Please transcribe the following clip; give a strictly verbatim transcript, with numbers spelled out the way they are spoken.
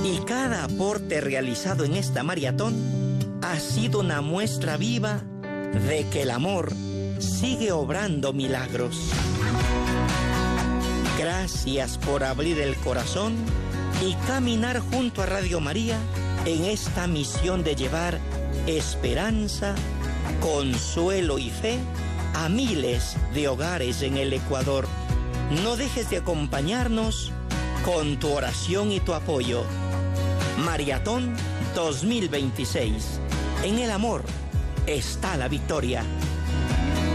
Y cada aporte realizado en esta maratón ha sido una muestra viva de que el amor sigue obrando milagros. Gracias por abrir el corazón y caminar junto a Radio María en esta misión de llevar esperanza, consuelo y fe a miles de hogares en el Ecuador. No dejes de acompañarnos con tu oración y tu apoyo. Maratón dos mil veintiséis. En el amor está la victoria.